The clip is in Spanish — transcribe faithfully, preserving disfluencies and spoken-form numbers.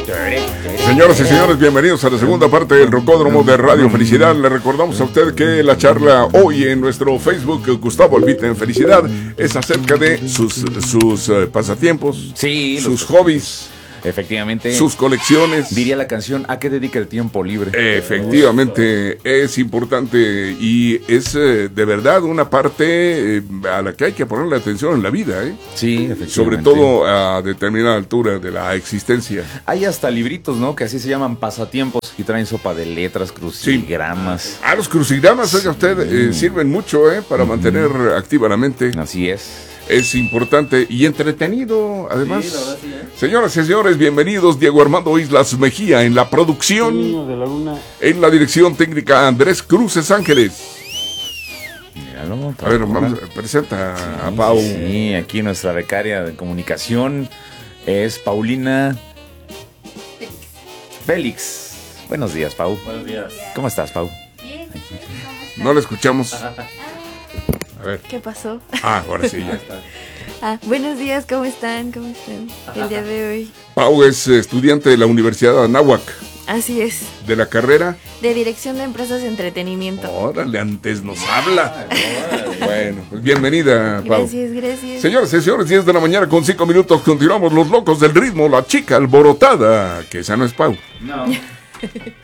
Señoras y señores, bienvenidos a la segunda parte del Rocódromo de Radio Felicidad. Le recordamos a usted que la charla hoy en nuestro Facebook, Gustavo Albite en Felicidad, es acerca de sus, sus uh, pasatiempos, sí, sus hobbies. Efectivamente. Sus colecciones. Diría la canción, ¿a qué dedica el tiempo libre? Efectivamente, es importante y es eh, de verdad una parte eh, a la que hay que ponerle atención en la vida, ¿eh? Sí, efectivamente. Sobre todo a determinada altura de la existencia. Hay hasta libritos, ¿no? Que así se llaman pasatiempos y traen sopa de letras, crucigramas. Sí. Ah, los crucigramas, oiga usted, eh, sirven mucho, ¿eh? Para mantener mm. activa la mente. Así es. Es importante y entretenido, además. Sí, la verdad, sí, ¿eh? Señoras y señores, bienvenidos. Diego Armando Islas Mejía en la producción. Niños de la luna. En la dirección técnica, Andrés Cruces Ángeles. Míralo, a ver, vamos, presenta sí, a Pau. Sí, aquí nuestra becaria de comunicación es Paulina Félix. Buenos días, Pau. Buenos días. ¿Cómo estás, Pau? Bien. No la escuchamos. A ver. ¿Qué pasó? Ah, ahora sí, ya está. Ah, buenos días, ¿cómo están? ¿Cómo están el día de hoy? Pau es estudiante de la Universidad de Anáhuac. Así es. ¿De la carrera? De Dirección de Empresas de Entretenimiento. Órale, antes nos habla. Bueno, pues bienvenida, Pau. Gracias, gracias. Señoras y señores, diez de la mañana con cinco minutos, continuamos los locos del ritmo, la chica alborotada, que esa no es Pau. No.